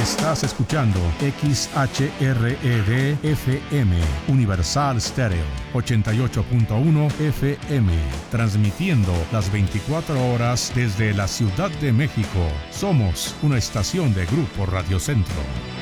Estás escuchando XHRED FM, Universal Stereo, 88.1 FM, transmitiendo las 24 horas desde la Ciudad de México. Somos una estación de Grupo Radio Centro.